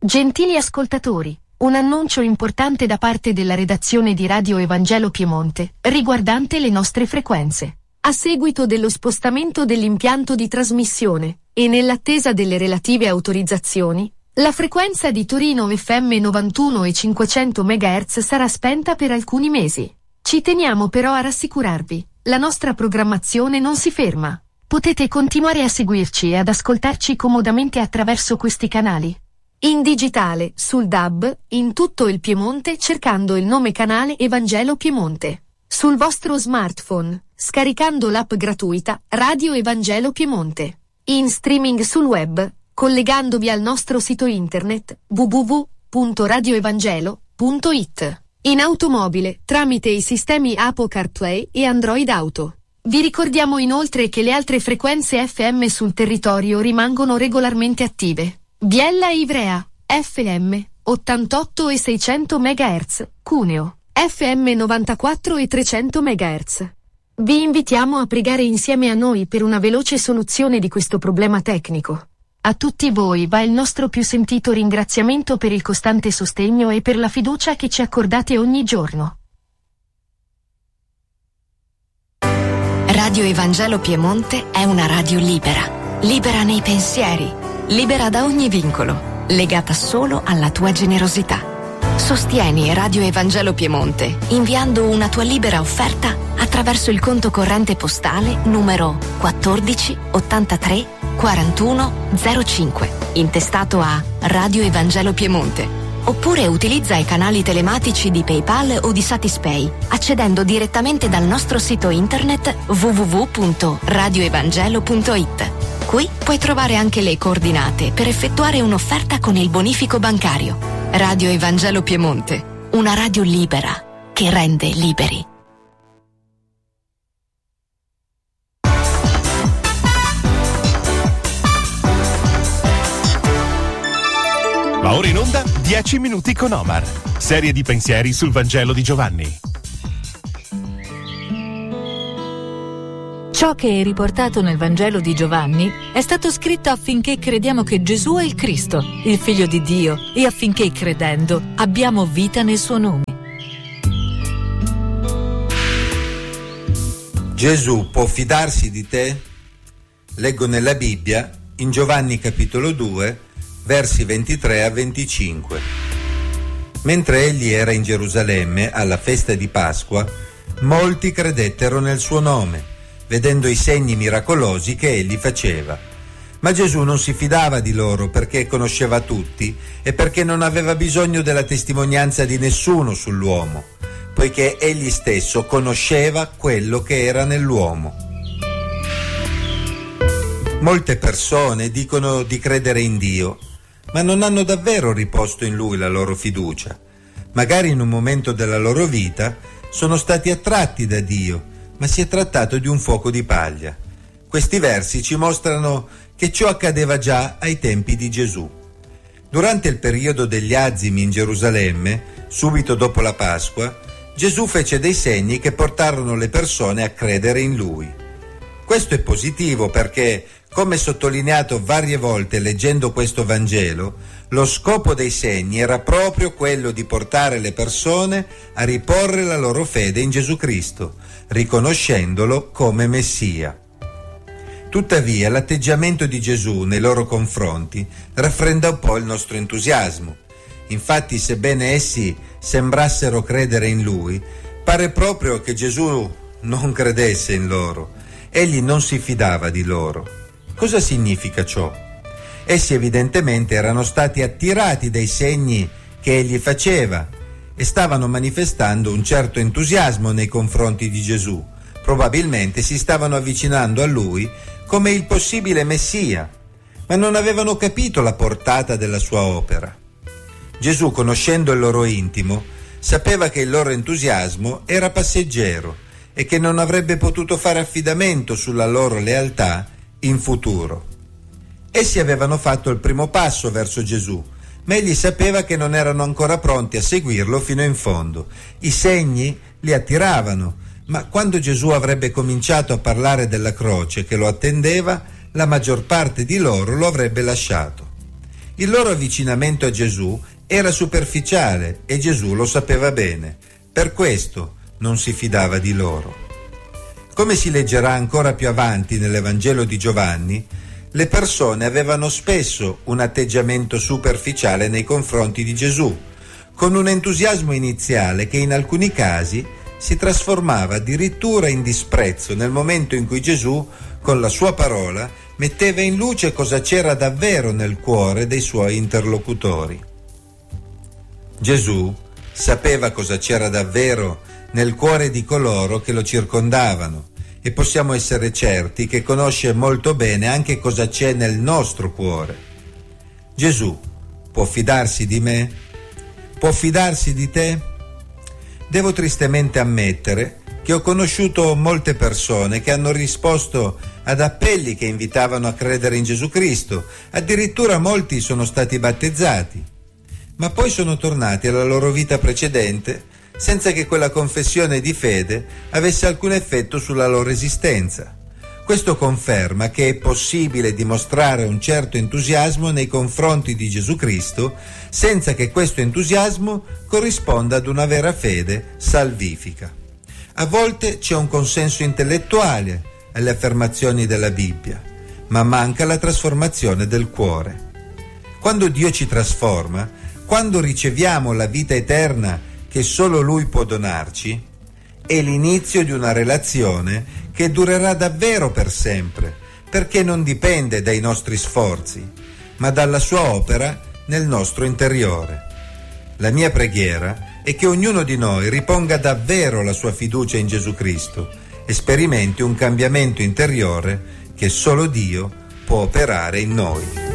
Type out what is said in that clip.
Gentili ascoltatori, un annuncio importante da parte della redazione di Radio Evangelo Piemonte, riguardante le nostre frequenze. A seguito dello spostamento dell'impianto di trasmissione, e nell'attesa delle relative autorizzazioni, la frequenza di Torino FM 91 e 500 MHz sarà spenta per alcuni mesi. Ci teniamo però a rassicurarvi, la nostra programmazione non si ferma. Potete continuare a seguirci e ad ascoltarci comodamente attraverso questi canali. In digitale, sul DAB, in tutto il Piemonte cercando il nome canale Evangelo Piemonte. Sul vostro smartphone, scaricando l'app gratuita Radio Evangelo Piemonte. In streaming sul web, collegandovi al nostro sito internet www.radioevangelo.it. In automobile, tramite i sistemi Apple CarPlay e Android Auto. Vi ricordiamo inoltre che le altre frequenze FM sul territorio rimangono regolarmente attive. Biella Ivrea, FM, 88 e 600 MHz, Cuneo, FM 94 e 300 MHz. Vi invitiamo a pregare insieme a noi per una veloce soluzione di questo problema tecnico. A tutti voi va il nostro più sentito ringraziamento per il costante sostegno e per la fiducia che ci accordate ogni giorno. Radio Evangelo Piemonte è una radio libera, libera nei pensieri, libera da ogni vincolo, legata solo alla tua generosità. Sostieni Radio Evangelo Piemonte inviando una tua libera offerta attraverso il conto corrente postale numero 14 83 41 05, intestato a Radio Evangelo Piemonte. Oppure utilizza i canali telematici di PayPal o di Satispay, accedendo direttamente dal nostro sito internet www.radioevangelo.it. Qui puoi trovare anche le coordinate per effettuare un'offerta con il bonifico bancario. Radio Evangelo Piemonte, una radio libera che rende liberi. Va ora in onda 10 minuti con Omar, serie di pensieri sul Vangelo di Giovanni. Ciò che è riportato nel Vangelo di Giovanni è stato scritto affinché crediamo che Gesù è il Cristo, il Figlio di Dio, e affinché credendo abbiamo vita nel suo nome. Gesù può fidarsi di te? Leggo nella Bibbia, in Giovanni capitolo 2, versi 23 a 25. Mentre egli era in Gerusalemme alla festa di Pasqua, molti credettero nel suo nome, vedendo i segni miracolosi che egli faceva. Ma Gesù non si fidava di loro perché conosceva tutti e perché non aveva bisogno della testimonianza di nessuno sull'uomo, poiché egli stesso conosceva quello che era nell'uomo. Molte persone dicono di credere in Dio, ma non hanno davvero riposto in Lui la loro fiducia. Magari in un momento della loro vita sono stati attratti da Dio, ma si è trattato di un fuoco di paglia. Questi versi ci mostrano che ciò accadeva già ai tempi di Gesù. Durante il periodo degli azimi in Gerusalemme, subito dopo la Pasqua, Gesù fece dei segni che portarono le persone a credere in Lui. Questo è positivo perché, come sottolineato varie volte leggendo questo Vangelo, lo scopo dei segni era proprio quello di portare le persone a riporre la loro fede in Gesù Cristo, riconoscendolo come Messia. Tuttavia, l'atteggiamento di Gesù nei loro confronti raffredda un po' il nostro entusiasmo. Infatti, sebbene essi sembrassero credere in Lui, pare proprio che Gesù non credesse in loro. Egli non si fidava di loro. Cosa significa ciò? Essi evidentemente erano stati attirati dai segni che egli faceva e stavano manifestando un certo entusiasmo nei confronti di Gesù. Probabilmente si stavano avvicinando a lui come il possibile Messia, ma non avevano capito la portata della sua opera. Gesù, conoscendo il loro intimo, sapeva che il loro entusiasmo era passeggero e che non avrebbe potuto fare affidamento sulla loro lealtà in futuro. Essi avevano fatto il primo passo verso Gesù, ma egli sapeva che non erano ancora pronti a seguirlo fino in fondo. I segni li attiravano, ma quando Gesù avrebbe cominciato a parlare della croce che lo attendeva, la maggior parte di loro lo avrebbe lasciato. Il loro avvicinamento a Gesù era superficiale e Gesù lo sapeva bene. Per questo non si fidava di loro. Come si leggerà ancora più avanti nell'Evangelo di Giovanni, le persone avevano spesso un atteggiamento superficiale nei confronti di Gesù, con un entusiasmo iniziale che in alcuni casi si trasformava addirittura in disprezzo nel momento in cui Gesù, con la sua parola, metteva in luce cosa c'era davvero nel cuore dei suoi interlocutori. Gesù sapeva cosa c'era davvero nel cuore di coloro che lo circondavano e possiamo essere certi che conosce molto bene anche cosa c'è nel nostro cuore. Gesù può fidarsi di me? Può fidarsi di te? Devo tristemente ammettere che ho conosciuto molte persone che hanno risposto ad appelli che invitavano a credere in Gesù Cristo, addirittura molti sono stati battezzati, ma poi sono tornati alla loro vita precedente senza che quella confessione di fede avesse alcun effetto sulla loro esistenza. Questo conferma che è possibile dimostrare un certo entusiasmo nei confronti di Gesù Cristo senza che questo entusiasmo corrisponda ad una vera fede salvifica. A volte c'è un consenso intellettuale alle affermazioni della Bibbia, ma manca la trasformazione del cuore. Quando Dio ci trasforma, quando riceviamo la vita eterna che solo Lui può donarci, è l'inizio di una relazione che durerà davvero per sempre, perché non dipende dai nostri sforzi, ma dalla sua opera nel nostro interiore. La mia preghiera è che ognuno di noi riponga davvero la sua fiducia in Gesù Cristo e sperimenti un cambiamento interiore che solo Dio può operare in noi.